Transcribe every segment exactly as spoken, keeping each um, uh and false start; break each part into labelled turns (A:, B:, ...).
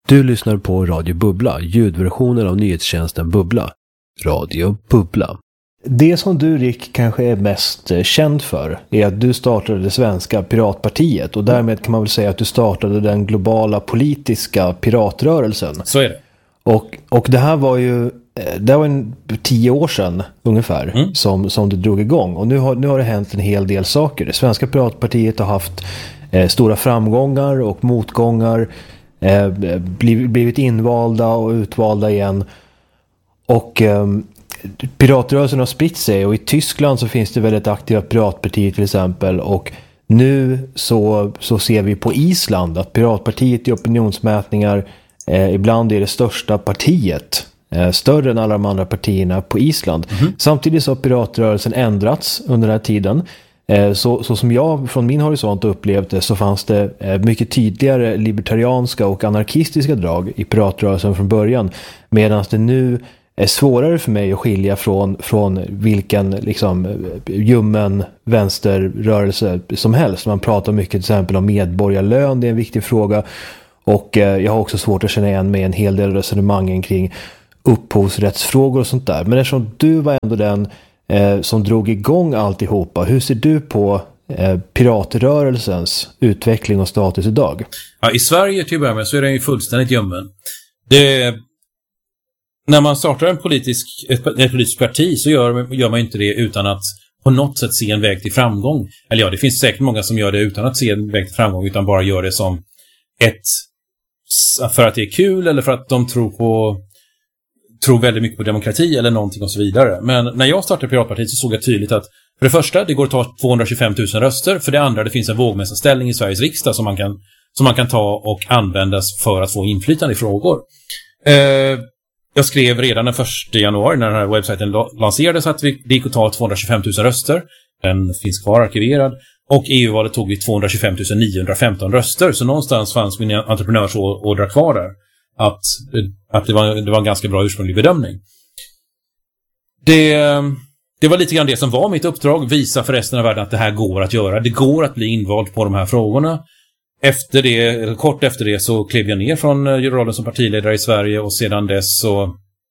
A: Du lyssnar på Radio Bubbla, ljudversionen av nyhetstjänsten Bubbla. Radio Bubbla. Det som du, Rick, kanske är mest känd för är att du startade det svenska piratpartiet och därmed kan man väl säga att du startade den globala politiska piratrörelsen.
B: Så är det.
A: Och, och det här var ju det var en, tio år sedan ungefär mm. som, som det drog igång. Och nu har, nu har det hänt en hel del saker. Det svenska piratpartiet har haft eh, stora framgångar och motgångar. Eh, bliv, blivit invalda och utvalda igen. Och eh, piratrörelsen har spritt sig. Och i Tyskland så finns det väldigt aktiva piratpartier till exempel. Och nu så, så ser vi på Island att piratpartiet i opinionsmätningar eh, ibland är det största partiet. Eh, större än alla de andra partierna på Island. Mm-hmm. Samtidigt så har piratrörelsen ändrats under den här tiden. Eh, så, så som jag från min horisont upplevt det så fanns det eh, mycket tydligare libertarianska och anarkistiska drag i piratrörelsen från början. Medan det nu är svårare för mig att skilja från, från vilken liksom, ljummen vänsterrörelse som helst. Man pratar mycket till exempel om medborgarlön, det är en viktig fråga. Och eh, jag har också svårt att känna igen mig en hel del resonemangen kring upphovsrättsfrågor och sånt där. Men eftersom du var ändå den eh, som drog igång alltihopa, hur ser du på eh, piratrörelsens utveckling och status idag?
B: Ja, i Sverige till att börja med så är den ju fullständigt ljummen. Det, när man startar en politisk, ett, ett politiskt parti så gör, gör man inte det utan att på något sätt se en väg till framgång. Eller ja, det finns säkert många som gör det utan att se en väg till framgång utan bara gör det som ett för att det är kul eller för att de tror på tror väldigt mycket på demokrati eller någonting och så vidare. Men när jag startade Piratpartiet så såg jag tydligt att för det första, det går att ta tvåhundratjugofem tusen röster. För det andra, det finns en vågmästarställning i Sveriges riksdag som man kan, som man kan ta och användas för att få inflytande i frågor. Eh, jag skrev redan den första januari när den här webbsajten lanserades att vi, det gick att ta tvåhundratjugofem tusen röster. Den finns kvar arkiverad. Och E U-valet tog vi tvåhundratjugofem tusen niohundrafemton röster. Så någonstans fanns min entreprenörsådra kvar där. Att, att det, var, det var en ganska bra ursprunglig bedömning. Det, det var lite grann det som var mitt uppdrag. Visa för resten av världen att det här går att göra. Det går att bli invald på de här frågorna. Efter det, kort efter det så klev jag ner från rollen som partiledare i Sverige. Och sedan dess så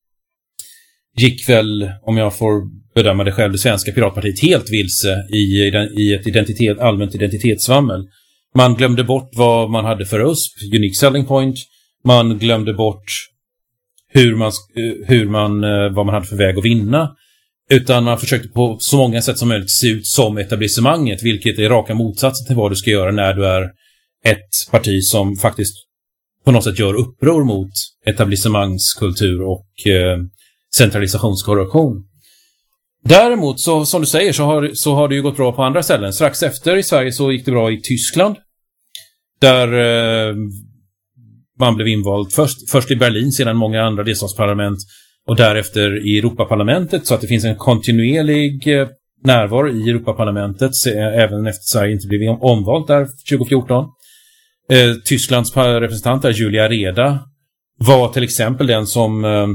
B: gick väl, om jag får bedöma det själv, det svenska piratpartiet helt vilse i, i ett identitet, allmänt identitetssvammel. Man glömde bort vad man hade för U S P, Unique Selling Point. Man glömde bort hur man, hur man, vad man hade för väg att vinna. Utan man försökte på så många sätt som möjligt se ut som etablissemanget. Vilket är raka motsatsen till vad du ska göra när du är ett parti som faktiskt på något sätt gör uppror mot etablissemangskultur och eh, centralisationskorruption. Däremot, så, som du säger, så har, så har det ju gått bra på andra ställen. Strax efter i Sverige så gick det bra i Tyskland. Där eh, man blev invald först, först i Berlin, sedan många andra delstatsparlament och därefter i Europaparlamentet. Så att det finns en kontinuerlig eh, närvaro i Europaparlamentet även efter Sverige inte blev omvalt där tjugo fjorton. Eh, Tysklands representant där, Julia Reda, var till exempel den som eh,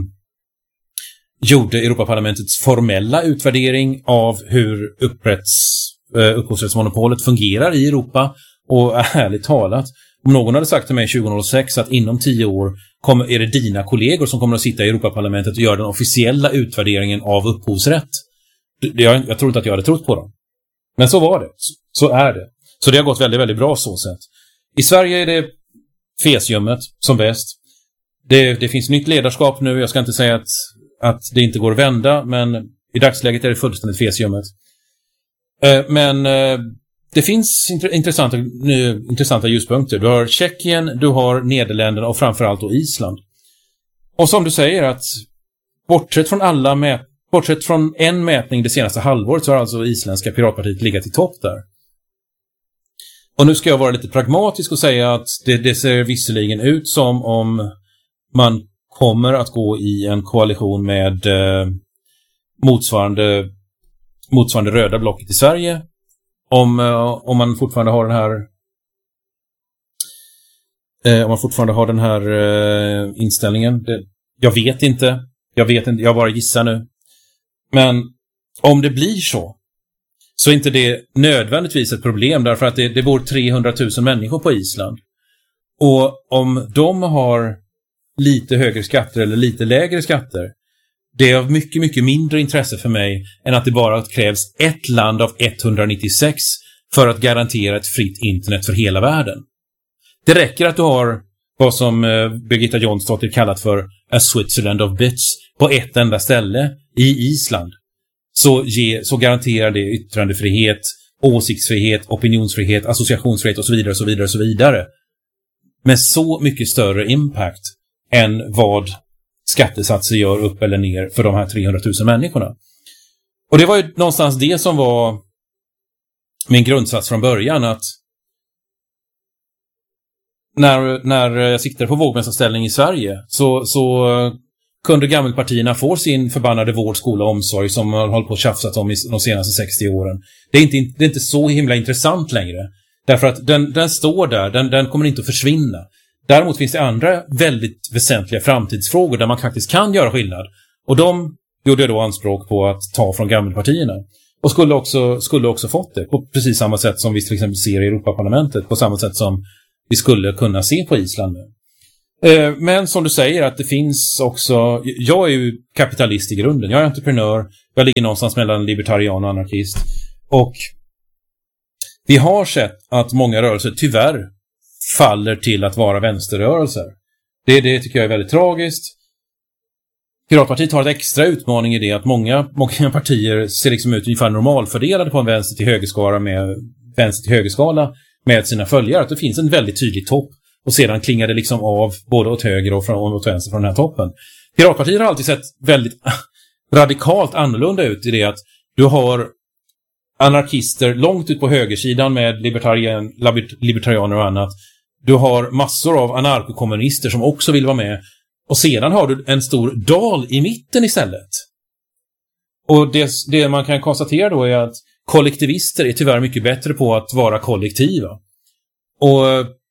B: gjorde Europaparlamentets formella utvärdering av hur upprätts, eh, upphovsrättsmonopolet fungerar i Europa. Och ärligt talat, om någon hade sagt till mig tjugo noll sex att inom tio år kommer, är det dina kollegor som kommer att sitta i Europaparlamentet och göra den officiella utvärderingen av upphovsrätt. Jag, jag tror inte att jag hade trott på dem. Men så var det. Så, så är det. Så det har gått väldigt, väldigt bra så sätt. I Sverige är det fesljummet som bäst. Det, det finns nytt ledarskap nu. Jag ska inte säga att, att det inte går att vända, men i dagsläget är det fullständigt fesljummet. Eh, men eh, det finns intressanta, intressanta ljuspunkter. Du har Tjeckien, du har Nederländerna och framförallt då Island. Och som du säger att bortsett från alla mät, bortsett från en mätning det senaste halvåret så har alltså isländska piratpartiet legat i topp där. Och nu ska jag vara lite pragmatisk och säga att det, det ser visserligen ut som om man kommer att gå i en koalition med eh, motsvarande, motsvarande röda blocket i Sverige. Om, uh, om man fortfarande har den här uh, om man fortfarande har den här uh, inställningen. Det, jag vet inte. Jag vet inte. Jag bara gissar nu. Men om det blir så så är inte det nödvändigtvis ett problem därför att det, det bor trehundratusen människor på Island. Och om de har lite högre skatter eller lite lägre skatter, det är av mycket, mycket mindre intresse för mig än att det bara krävs ett land av etthundranittiosex för att garantera ett fritt internet för hela världen. Det räcker att du har vad som Birgitta Jonsdotter kallat för a Switzerland of bits på ett enda ställe i Island. Så, ge, så garanterar det yttrandefrihet, åsiktsfrihet, opinionsfrihet, associationsfrihet och så vidare och så vidare och så vidare. Med så mycket större impact än vad skattesatser gör upp eller ner för de här trehundratusen människorna. Och det var ju någonstans det som var min grundsats från början, att när, när jag siktade på vågmästarställning i Sverige så, så kunde gammelpartierna få sin förbannade vård, skola och omsorg som man hållit på att tjafsat om i de senaste sextio åren. Det är inte, det är inte så himla intressant längre. Därför att den, den står där, den, den kommer inte att försvinna. Däremot finns det andra väldigt väsentliga framtidsfrågor där man faktiskt kan göra skillnad. Och de gjorde jag då anspråk på att ta från gammelpartierna. Och skulle också, skulle också fått det på precis samma sätt som vi till exempel ser i Europaparlamentet, på samma sätt som vi skulle kunna se på Island nu. Men som du säger, att det finns också, jag är ju kapitalist i grunden, jag är entreprenör, jag ligger någonstans mellan libertarian och anarkist, och vi har sett att många rörelser tyvärr faller till att vara vänsterrörelser. Det, det tycker jag är väldigt tragiskt. Piratpartiet har ett extra utmaning i det att många, många partier ser liksom ut ungefär normalfördelade på en vänster till högerskala med, vänster till högerskala med sina följare. Att det finns en väldigt tydlig topp och sedan klingar det liksom av både åt höger och, från, och åt vänster från den här toppen. Piratpartiet har alltid sett väldigt radikalt annorlunda ut i det att du har anarkister långt ut på högersidan med libertarian, libertarianer och annat. Du har massor av anarkokommunister som också vill vara med. Och sedan har du en stor dal i mitten istället. Och det, det man kan konstatera då är att kollektivister är tyvärr mycket bättre på att vara kollektiva. Och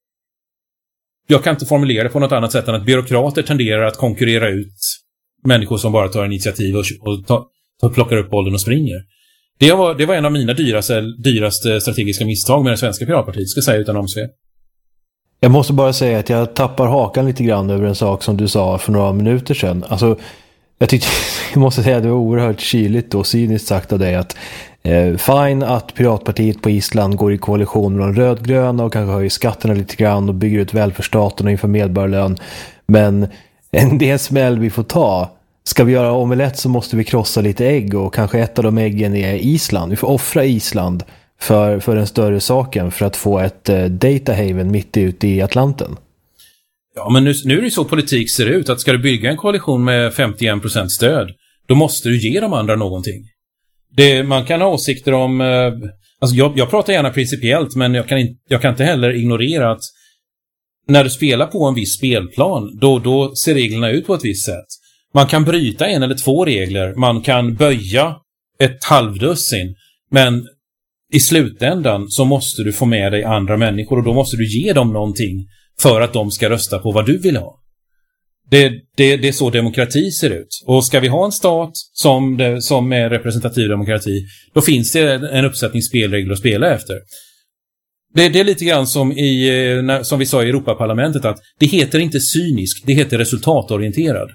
B: jag kan inte formulera det på något annat sätt än att byråkrater tenderar att konkurrera ut människor som bara tar initiativ och, och tar, tar, plockar upp bollen och springer. Det var, det var en av mina dyraste, dyraste strategiska misstag med det svenska piratpartiet, ska jag säga utan omsvep.
A: Jag måste bara säga att jag tappar hakan lite grann över en sak som du sa för några minuter sedan. Alltså, jag tyckte, jag måste säga att det var oerhört kyligt och cyniskt sagt av dig att eh, fine att piratpartiet på Island går i koalition med de rödgröna och kanske höjer skatterna lite grann och bygger ut välfärdsstaten och inför medborgarlön. Men en del smäll vi får ta. Ska vi göra omelett så måste vi krossa lite ägg och kanske ett av de äggen är Island. Vi får offra Island för, för den större saken för att få ett eh, data haven mitt ute i Atlanten.
B: Ja, men nu, nu är det så politik ser ut att ska du bygga en koalition med femtioen procent stöd, då måste du ge de andra någonting. Det, man kan ha åsikter om, eh, alltså jag, jag pratar gärna principiellt, men jag kan, in, jag kan inte heller ignorera att när du spelar på en viss spelplan, då, då ser reglerna ut på ett visst sätt. Man kan bryta en eller två regler, man kan böja ett halvdussin, men i slutändan så måste du få med dig andra människor och då måste du ge dem någonting för att de ska rösta på vad du vill ha. Det, det, det är så demokrati ser ut. Och ska vi ha en stat som, det, som är representativ demokrati, då finns det en uppsättning spelregler att spela efter. Det, det är lite grann som, i, som vi sa i Europaparlamentet, att det heter inte cynisk, det heter resultatorienterad.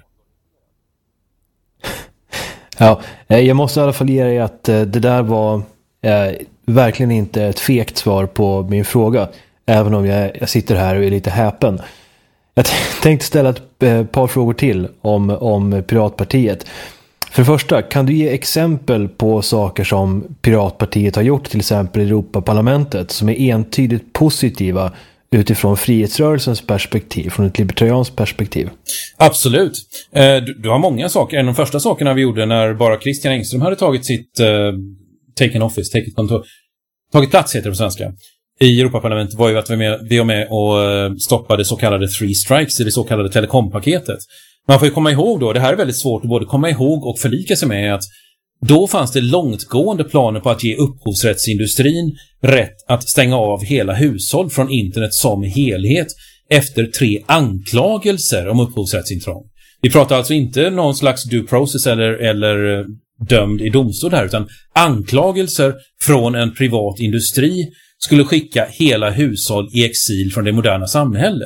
A: Ja, jag måste i alla fall ge dig att det där var eh, verkligen inte ett fegt svar på min fråga. Även om jag, jag sitter här och är lite häpen. Jag t- tänkte ställa ett eh, par frågor till om, om Piratpartiet. För det första, kan du ge exempel på saker som Piratpartiet har gjort, till exempel i Europaparlamentet, som är entydigt positiva utifrån frihetsrörelsens perspektiv, från ett libertarianskt perspektiv?
B: Absolut. Eh, du, du har många saker. En av de första sakerna vi gjorde när bara Christian Engström hade tagit sitt eh, taken office, taken kontor, tagit plats heter det på svenska, i Europaparlamentet var ju att vi, med, vi var med och stoppade så kallade three strikes i det så kallade telekompaketet. Man får ju komma ihåg då, det här är väldigt svårt att både komma ihåg och förlika sig med, att då fanns det långtgående planer på att ge upphovsrättsindustrin rätt att stänga av hela hushåll från internet som helhet efter tre anklagelser om upphovsrättsintrång. Vi pratar alltså inte någon slags due process eller, eller dömd i domstol här, utan anklagelser från en privat industri skulle skicka hela hushåll i exil från det moderna samhället.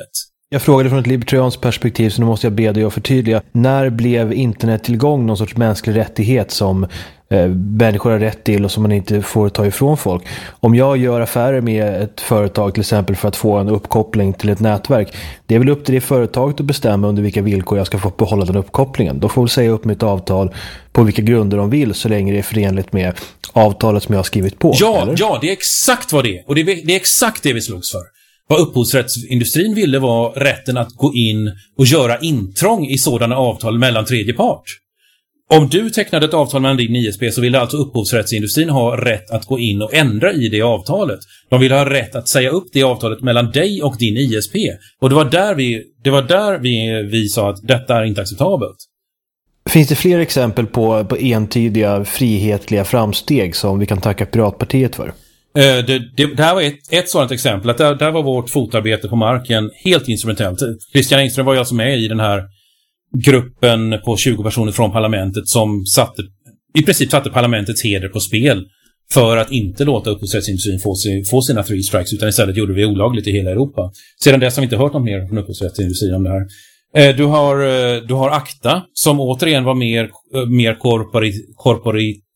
A: Jag frågade från ett libertarianskt perspektiv, så nu måste jag be dig att förtydliga. När blev internettillgång någon sorts mänsklig rättighet som eh, människor har rätt till och som man inte får ta ifrån folk? Om jag gör affärer med ett företag till exempel för att få en uppkoppling till ett nätverk, det är väl upp till det företaget att bestämma under vilka villkor jag ska få behålla den uppkopplingen. De får väl säga upp mitt avtal på vilka grunder de vill, så länge det är förenligt med avtalet som jag har skrivit på.
B: Ja,
A: eller?
B: ja, det är exakt vad det är. Och det är, det är exakt det vi slogs för. Vad upphovsrättsindustrin ville var rätten att gå in och göra intrång i sådana avtal mellan tredje part. Om du tecknade ett avtal med din I S P, så ville alltså upphovsrättsindustrin ha rätt att gå in och ändra i det avtalet. De ville ha rätt att säga upp det avtalet mellan dig och din I S P. Och det var där vi, det var där vi, vi sa att detta är inte acceptabelt.
A: Finns det fler exempel på, på entydiga frihetliga framsteg som vi kan tacka Piratpartiet för?
B: Det, det, det här var ett, ett sådant exempel, att där, där var vårt fotarbete på marken helt instrumentellt. Christian Engström var jag som är i den här gruppen på tjugo personer från parlamentet som satte, i princip satte parlamentets heder på spel för att inte låta upphovsrättsindustrin få, sig, få sina three strikes, utan istället gjorde vi olagligt i hela Europa. Sedan dess har vi inte hört något mer från upphovsrättsindustrin om det här. Du har, du har ACTA som återigen var mer, mer korpori, korpori,